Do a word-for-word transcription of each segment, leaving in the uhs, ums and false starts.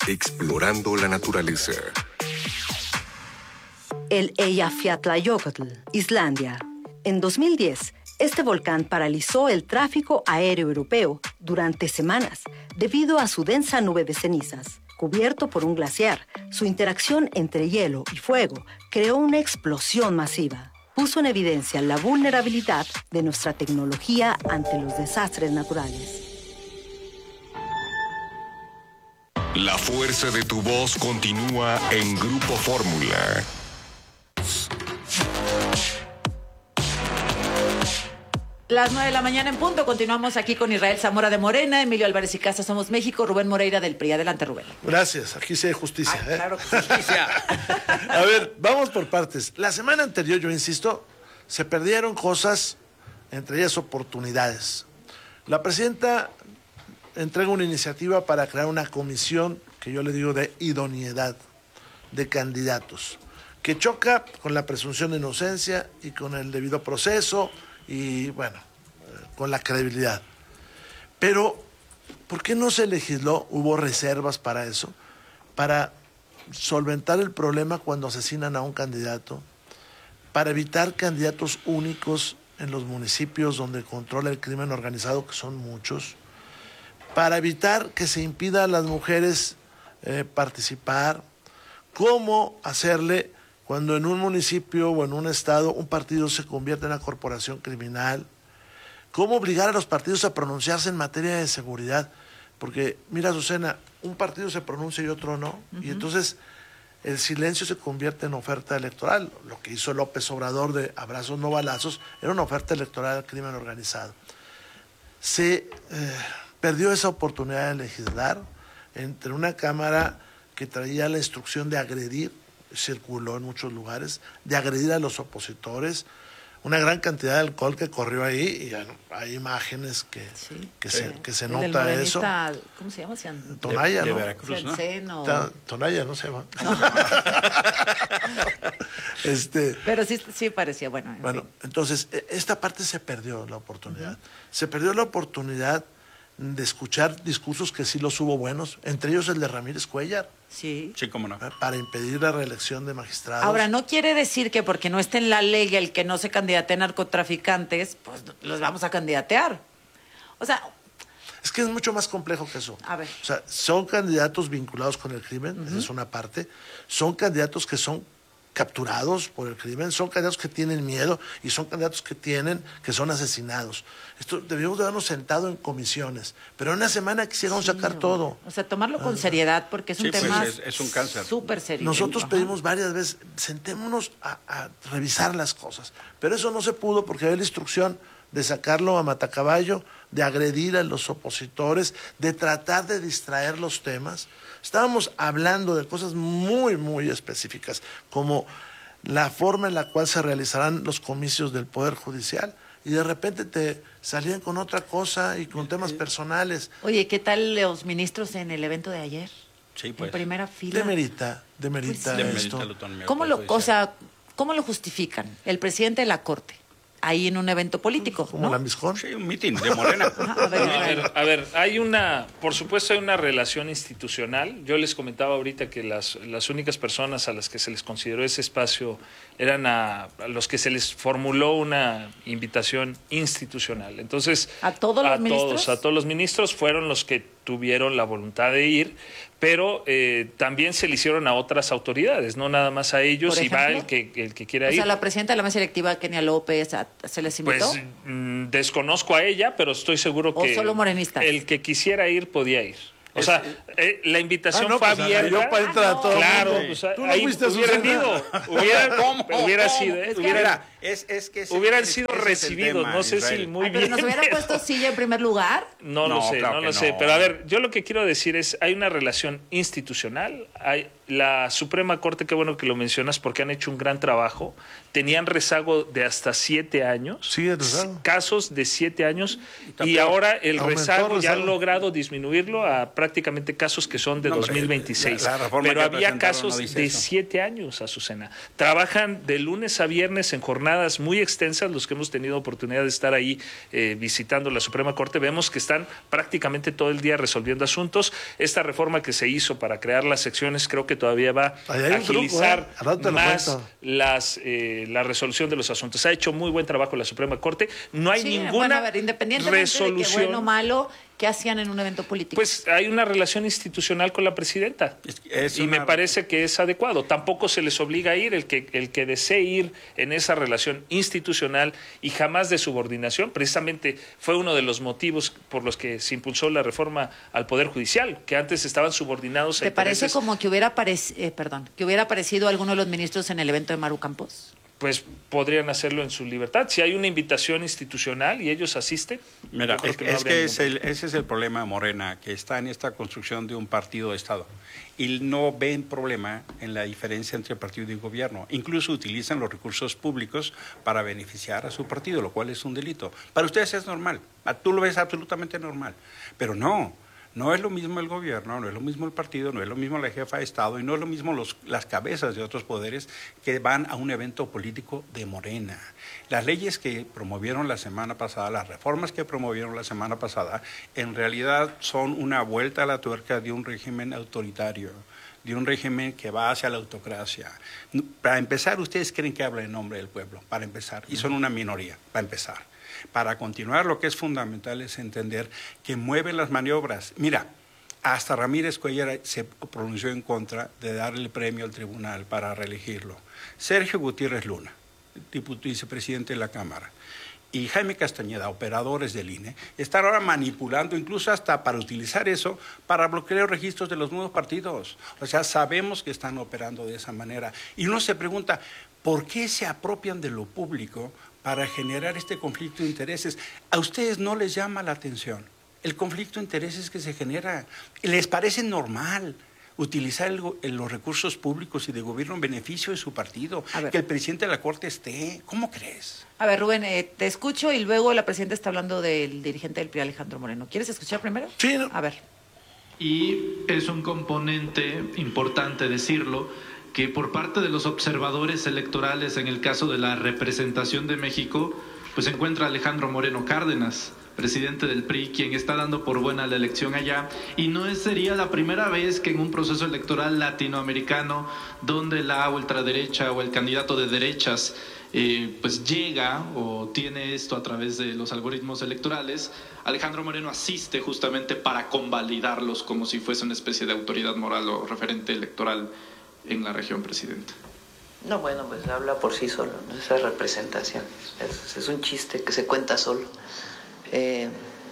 Explorando la naturaleza. El Eyjafjallajökull, Islandia. En dos mil diez, este volcán paralizó el tráfico aéreo europeo durante semanas debido a su densa nube de cenizas. Cubierto por un glaciar, su interacción entre hielo y fuego creó una explosión masiva. Puso en evidencia la vulnerabilidad de nuestra tecnología ante los desastres naturales. La fuerza de tu voz continúa en Grupo Fórmula. Las nueve de la mañana en punto. Continuamos aquí con Israel Zamora de Morena, Emilio Álvarez y Casa Somos México, Rubén Moreira del P R I. Adelante, Rubén. Gracias, aquí sí hay justicia. Ay, ¿eh? claro que justicia. A ver, vamos por partes. La semana anterior, yo insisto, se perdieron cosas, entre ellas oportunidades. La presidenta entrega una iniciativa para crear una comisión que yo le digo de idoneidad de candidatos, que choca con la presunción de inocencia y con el debido proceso y, bueno, con la credibilidad. Pero, ¿por qué no se legisló? Hubo reservas para eso, para solventar el problema cuando asesinan a un candidato, para evitar candidatos únicos en los municipios donde controla el crimen organizado, que son muchos, para evitar que se impida a las mujeres eh, participar, cómo hacerle cuando en un municipio o en un estado un partido se convierte en una corporación criminal, cómo obligar a los partidos a pronunciarse en materia de seguridad, porque mira, Azucena, un partido se pronuncia y otro no, uh-huh. Y entonces el silencio se convierte en oferta electoral. Lo que hizo López Obrador de abrazos no balazos era una oferta electoral al crimen organizado. Se eh, perdió esa oportunidad de legislar entre una Cámara que traía la instrucción de agredir, circuló en muchos lugares, de agredir a los opositores, una gran cantidad de alcohol que corrió ahí, y bueno, hay imágenes que, sí, que, sí. se, que se el nota del eso. ¿Cómo se llama? Cian... Tonaya, de, de ¿no? Veracruz, ¿no? Cianceno. Ta, Tonaya, no se llama. No. este, Pero sí, sí parecía, bueno. En bueno, fin. entonces, esta parte se perdió la oportunidad. Uh-huh. Se perdió la oportunidad de escuchar discursos que sí los hubo buenos, entre ellos el de Ramírez Cuellar. Sí. Sí, cómo no. Para impedir la reelección de magistrados. Ahora, no quiere decir que porque no esté en la ley el que no se candidateen narcotraficantes, pues los vamos a candidatear. O sea... Es que es mucho más complejo que eso. A ver. O sea, son candidatos vinculados con el crimen, uh-huh. Esa es una parte. Son candidatos que son capturados por el crimen, son candidatos que tienen miedo y son candidatos que tienen, que son asesinados. Esto debíamos de habernos sentado en comisiones, pero en una semana quisieron sí, sacar todo. O sea, tomarlo con seriedad, porque es un sí, tema pues es, es un cáncer súper serio. Nosotros Ajá. pedimos varias veces, sentémonos a, a revisar las cosas, pero eso no se pudo porque había la instrucción de sacarlo a matacaballo, de agredir a los opositores, de tratar de distraer los temas. Estábamos hablando de cosas muy, muy específicas, como la forma en la cual se realizarán los comicios del Poder Judicial, y de repente te salían con otra cosa y con temas personales. Oye, ¿qué tal los ministros en el evento de ayer? Sí, pues. En primera fila. Demerita, demerita Pues sí. esto. Demerita ¿Cómo lo, o sea, ¿cómo lo justifican? El presidente de la Corte, ahí en un evento político, Como ¿no? la Miscón. Sí, un mitin de Morena. Ajá, a ver, No, a ver, a ver, hay una, por supuesto hay una relación institucional. Yo les comentaba ahorita que las, las únicas personas a las que se les consideró ese espacio eran a, a los que se les formuló una invitación institucional. Entonces, ¿A todos los a ministros? todos, a todos los ministros fueron los que tuvieron la voluntad de ir, pero eh, también se le hicieron a otras autoridades, no nada más a ellos, ¿Por y va ejemplo? el que, el que quiera O ir. sea, la presidenta de la mesa directiva, Kenia López, ¿a- ¿se les invitó? Pues mm, desconozco a ella, pero estoy seguro ¿O que solo morenistas? el que quisiera ir podía ir. O sea, eh, la invitación Ah, no, fue pues, abierta. yo para entrar a todo el Claro, mundo. pues, Tú no ahí fuiste, hubieran Susana. ido, hubiera, ¿Cómo? hubiera ¿Cómo? sido, Es que hubiera- Mira, es, es que ese- hubieran ese- sido ese es el recibidos, tema, no sé Israel. si muy Ay, pero bien. nos hubieran pero- puesto silla en primer lugar. No, lo No, sé, claro no que lo sé. no. Pero a ver, yo lo que quiero decir es, hay una relación institucional. Hay la Suprema Corte, qué bueno que lo mencionas, porque han hecho un gran trabajo. Tenían rezago de hasta siete años. Sí, el rezago. Casos de siete años. Está Y peor. ahora el Aumentó rezago, el ya han rezago. logrado disminuirlo a prácticamente casos que son de No, hombre, dos mil veintiséis. la- la reforma Pero que había presentaron casos no dice de eso. siete años, Azucena. Trabajan de lunes a viernes en jornada jornadas muy extensas, los que hemos tenido oportunidad de estar ahí eh, visitando la Suprema Corte, vemos que están prácticamente todo el día resolviendo asuntos. Esta reforma que se hizo para crear las secciones creo que todavía va a agilizar truco, ¿eh? más las, eh, la resolución de los asuntos. Ha hecho muy buen trabajo la Suprema Corte. No hay sí, ninguna bueno, a ver, independientemente resolución. De que bueno o malo, ¿qué hacían en un evento político? Pues hay una relación institucional con la presidenta es, es y una... me parece que es adecuado. Tampoco se les obliga a ir. El que, el que desee ir en esa relación institucional y jamás de subordinación, precisamente fue uno de los motivos por los que se impulsó la reforma al Poder Judicial, que antes estaban subordinados a ¿Te intereses... parece como que hubiera, apareci eh, perdón, que hubiera aparecido alguno de los ministros en el evento de Maru Campos? Pues podrían hacerlo en su libertad. Si hay una invitación institucional y ellos asisten. Mira, es que, no es que es el, ese es el problema de Morena, que está en esta construcción de un partido de Estado. Y no ven problema en la diferencia entre partido y gobierno. Incluso utilizan los recursos públicos para beneficiar a su partido, lo cual es un delito. Para ustedes es normal. Tú lo ves absolutamente normal. Pero no. No es lo mismo el gobierno, no es lo mismo el partido, no es lo mismo la jefa de Estado y no es lo mismo los, las cabezas de otros poderes que van a un evento político de Morena. Las leyes que promovieron la semana pasada, las reformas que promovieron la semana pasada, en realidad son una vuelta a la tuerca de un régimen autoritario, de un régimen que va hacia la autocracia. Para empezar, ustedes creen que habla en nombre del pueblo, para empezar, y son una minoría, para empezar. Para continuar, lo que es fundamental es entender que mueven las maniobras. Mira, hasta Ramírez Cuellar se pronunció en contra de darle el premio al tribunal para reelegirlo. Sergio Gutiérrez Luna, diputado vicepresidente de la Cámara, y Jaime Castañeda, operadores del I N E, están ahora manipulando, incluso hasta para utilizar eso, para bloquear los registros de los nuevos partidos. O sea, sabemos que están operando de esa manera. Y uno se pregunta, ¿por qué se apropian de lo público para generar este conflicto de intereses? A ustedes no les llama la atención el conflicto de intereses que se genera. ¿Les parece normal utilizar el, el, los recursos públicos y de gobierno en beneficio de su partido? Que el presidente de la Corte esté. ¿Cómo crees? A ver, Rubén, eh, te escucho y luego la presidenta está hablando del dirigente del P R I, Alejandro Moreno. ¿Quieres escuchar primero? Sí. No. A ver. Y es un componente importante decirlo, que por parte de los observadores electorales, en el caso de la representación de México, pues se encuentra Alejandro Moreno Cárdenas, presidente del P R I, quien está dando por buena la elección allá, y no sería la primera vez que en un proceso electoral latinoamericano, donde la ultraderecha o el candidato de derechas eh, pues llega o tiene esto a través de los algoritmos electorales, Alejandro Moreno asiste justamente para convalidarlos como si fuese una especie de autoridad moral o referente electoral en la región, presidente. No, bueno, pues habla por sí solo, ¿no? Esa representación es, es un chiste que se cuenta solo. Eh,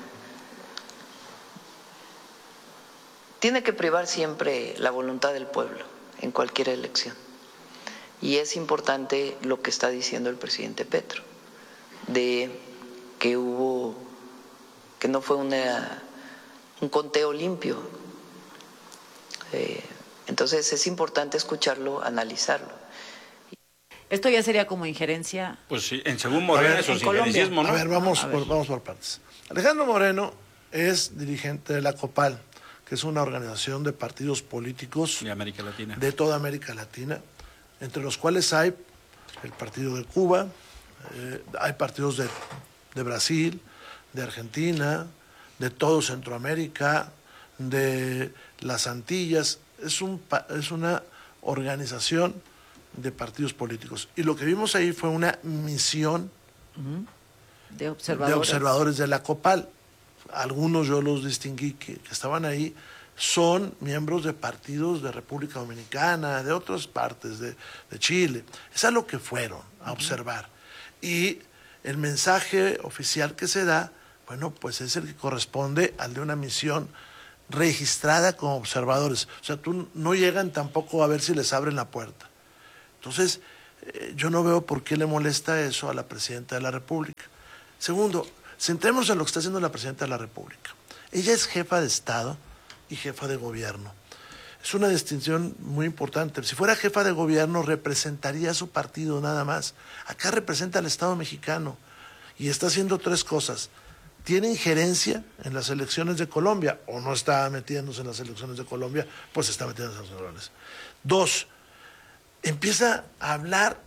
tiene que privar siempre la voluntad del pueblo en cualquier elección. Y es importante lo que está diciendo el presidente Petro, de que hubo, que no fue una, un conteo limpio. Eh, Entonces es importante escucharlo, analizarlo. Esto ya sería como injerencia. Pues sí, en según Moreno eso es injerencismo, ¿no? A ver, vamos, A ver. Por, vamos por partes. Alejandro Moreno es dirigente de la COPAL, que es una organización de partidos políticos de América Latina, de toda América Latina, entre los cuales hay el partido de Cuba, eh, hay partidos de, de Brasil, de Argentina, de todo Centroamérica, de las Antillas. Es, un, es una organización de partidos políticos. Y lo que vimos ahí fue una misión de observadores de, observadores de la COPAL. Algunos yo los distinguí que, que estaban ahí, son miembros de partidos de República Dominicana, de otras partes, de, de Chile. Es a lo que fueron a observar. Y el mensaje oficial que se da, bueno, pues es el que corresponde al de una misión registrada como observadores. O sea, tú no llegan tampoco a ver si les abren la puerta. Entonces, eh, yo no veo por qué le molesta eso a la presidenta de la República. Segundo, centrémonos en lo que está haciendo la presidenta de la República. Ella es jefa de Estado y jefa de gobierno. Es una distinción muy importante. Si fuera jefa de gobierno, representaría a su partido nada más. Acá representa al Estado mexicano y está haciendo tres cosas. Tiene injerencia en las elecciones de Colombia, o no está metiéndose en las elecciones de Colombia, pues está metiéndose en las elecciones. Dos, empieza a hablar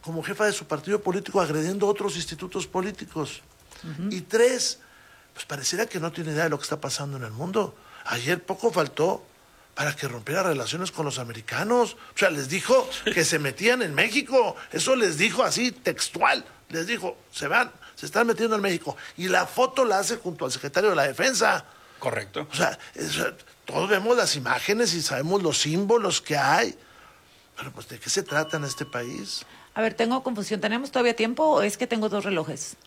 como jefa de su partido político agrediendo otros institutos políticos. Uh-huh. Y tres, pues pareciera que no tiene idea de lo que está pasando en el mundo. Ayer poco faltó para que rompiera relaciones con los americanos. O sea, les dijo que se metían en México. Eso les dijo así, textual. Les dijo, se van, se están metiendo en México. Y la foto la hace junto al secretario de la Defensa. Correcto. O sea, es, todos vemos las imágenes y sabemos los símbolos que hay. Pero pues, ¿de qué se trata en este país? A ver, tengo confusión. ¿Tenemos todavía tiempo o es que tengo dos relojes?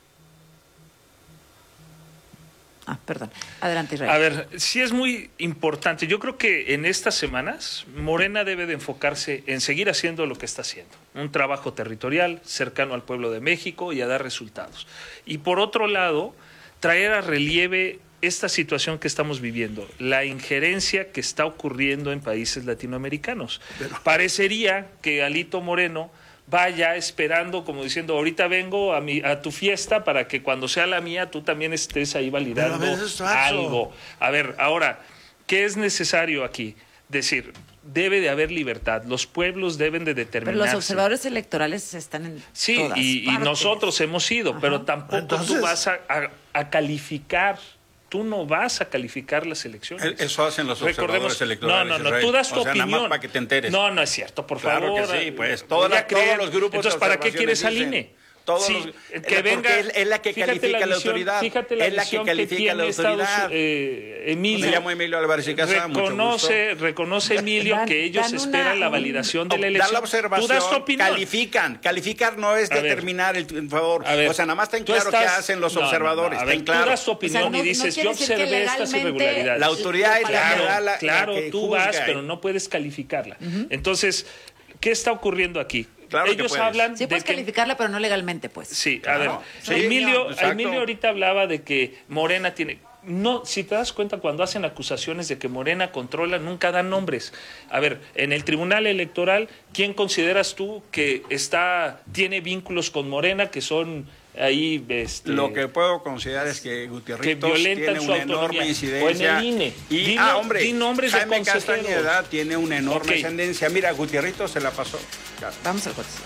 Ah, perdón. Adelante, Israel. A ver, sí es muy importante. Yo creo que en estas semanas Morena debe de enfocarse en seguir haciendo lo que está haciendo. Un trabajo territorial cercano al pueblo de México y a dar resultados. Y por otro lado, traer a relieve esta situación que estamos viviendo, la injerencia que está ocurriendo en países latinoamericanos. Pero... parecería que Alito Moreno vaya esperando, como diciendo, ahorita vengo a mi a tu fiesta para que cuando sea la mía tú también estés ahí validando a ver, algo. A ver, ahora, ¿qué es necesario aquí? Decir, debe de haber libertad, los pueblos deben de determinarse. Pero los observadores electorales están en sí, todas y, y nosotros hemos ido, Ajá. pero tampoco Entonces... tú vas a, a, a calificar. Tú no vas a calificar las elecciones. Eso hacen los observadores Recordemos, electorales. No, no, no, tú das tu o sea, opinión. Nada más para que te enteres. No, no es cierto, por claro favor. Claro que sí, pues. Todas las, todos los grupos Entonces, ¿para qué quieres al I N E? Todos sí, los, que venga, es, es la que califica la, visión, la autoridad. Fíjate la es la que califica que la autoridad. Estados, eh, Emilio, Me llamo Emilio Álvarez y Casa, reconoce, reconoce Emilio dan, que ellos esperan una, la validación un, de la elección. Dan la observación, tú das tu opinión. Califican. Calificar no es a determinar ver, el en favor. A ver, o sea, nada más está en claro estás, qué hacen los no, observadores. No, no, a ver, está en claro. Tú das tu opinión o sea, no, y dices, no yo observé estas irregularidades. La autoridad es la que da la Claro, que tú vas, pero no puedes calificarla. Entonces, ¿qué está ocurriendo aquí? Claro ellos hablan sí, de puedes que... calificarla, pero no legalmente, pues. Sí, claro. a ver, sí, Emilio, no, Emilio ahorita hablaba de que Morena tiene... No, si te das cuenta, cuando hacen acusaciones de que Morena controla, nunca dan nombres. A ver, en el Tribunal Electoral, ¿quién consideras tú que está tiene vínculos con Morena, que son... ahí este, lo que puedo considerar es que Gutierritos que tiene una enorme incidencia o en el I N E. y di, ah hombre di nombres Jaime de consejeros. Castañeda tiene una enorme okay. ascendencia. Mira, Gutierritos se la pasó. Claro. Vamos al corte.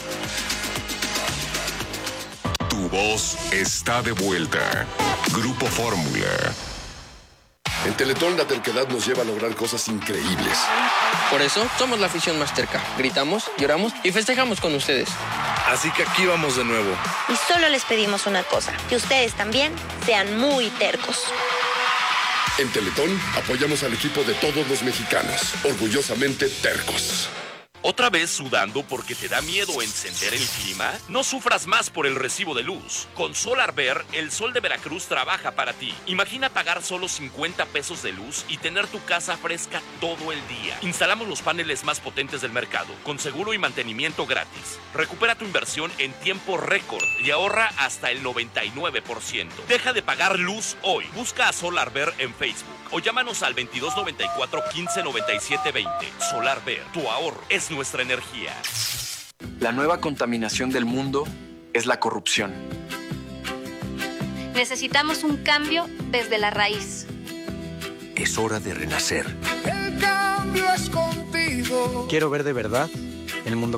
Tu voz está de vuelta. Grupo Fórmula. En Teletón la terquedad nos lleva a lograr cosas increíbles. Por eso somos la afición más terca. Gritamos, lloramos y festejamos con ustedes. Así que aquí vamos de nuevo. Y solo les pedimos una cosa, que ustedes también sean muy tercos. En Teletón apoyamos al equipo de todos los mexicanos, orgullosamente tercos. ¿Otra vez sudando porque te da miedo encender el clima? No sufras más por el recibo de luz. Con SolarVer, el sol de Veracruz trabaja para ti. Imagina pagar solo cincuenta pesos de luz y tener tu casa fresca todo el día. Instalamos los paneles más potentes del mercado, con seguro y mantenimiento gratis. Recupera tu inversión en tiempo récord y ahorra hasta el noventa y nueve por ciento. Deja de pagar luz hoy. Busca a SolarVer en Facebook o llámanos al veintidós noventa y cuatro, quince noventa y siete veinte. SolarVer, tu ahorro es nuestra energía. La nueva contaminación del mundo es la corrupción. Necesitamos un cambio desde la raíz. Es hora de renacer. El cambio es contigo. Quiero ver de verdad el mundo